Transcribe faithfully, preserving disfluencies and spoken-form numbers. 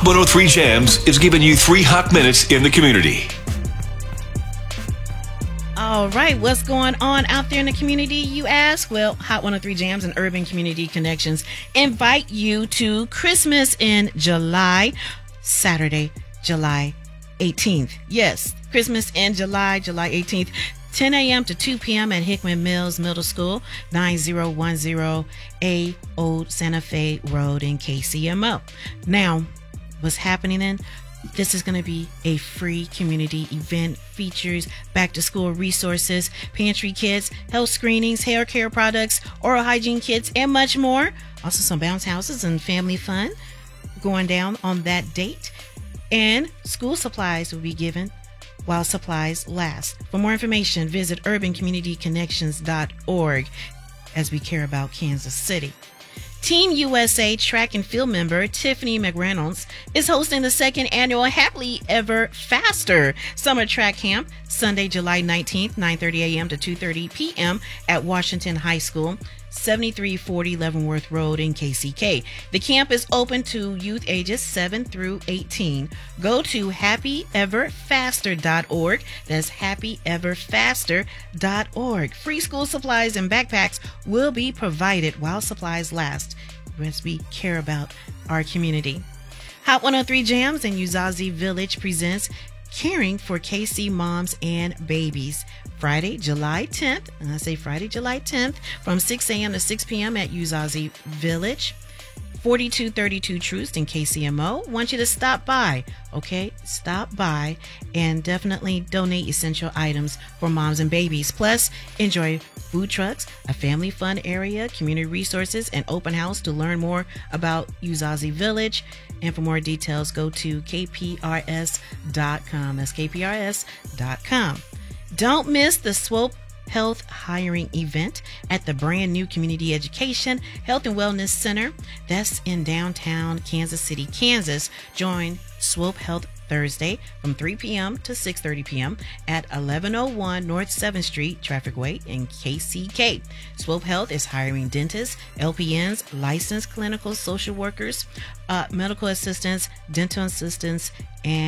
Hot one oh three Jams is giving you three hot minutes in the community. All right, what's going on out there in the community, you ask? Well, Hot one oh three Jams and Urban Community Connections invite you to Christmas in July, Saturday, July eighteenth. Yes, Christmas in July, July eighteenth, ten a.m. to two p.m. at Hickman Mills Middle School, nine oh one oh A Old Santa Fe Road in K C M O. Now, what's happening then? This is going to be a free community event, features back to school resources, pantry kits, health screenings, hair care products, oral hygiene kits, and much more. Also some bounce houses and family fun going down on that date. And school supplies will be given while supplies last. For more information, visit urban community connections dot org as we care about Kansas City. Team U S A track and field member Tiffany McReynolds is hosting the second annual Happily Ever Faster Summer Track Camp Sunday, July nineteenth, nine thirty a.m. to two thirty p.m. at Washington High School, seventy-three forty Leavenworth Road in K C K. The camp is open to youth ages seven through eighteen. Go to happy ever faster dot org. That's happy ever faster dot org. Free school supplies and backpacks will be provided while supplies last, as we care about our community. Hot one oh three Jams and Uzazi Village presents Caring for K C Moms and Babies, Friday, July tenth, and I say Friday, July tenth, from six a.m. to six p.m. at Uzazi Village, forty-two thirty-two Troost in K C M O. Want you to stop by, okay? Stop by and definitely donate essential items for moms and babies. Plus, enjoy food trucks, a family fun area, community resources, and open house to learn more about Uzazi Village. And for more details, go to k p r s dot com. That's k p r s dot com. Don't miss the Swope Health hiring event at the brand new Community Education Health and Wellness Center. That's in downtown Kansas City, Kansas. Join Swope Health Thursday from three p.m. to six thirty p.m. at eleven oh one North seventh Street, Traffic Way in K C K. Swope Health is hiring dentists, L P Ns, licensed clinical social workers, uh, medical assistants, dental assistants, and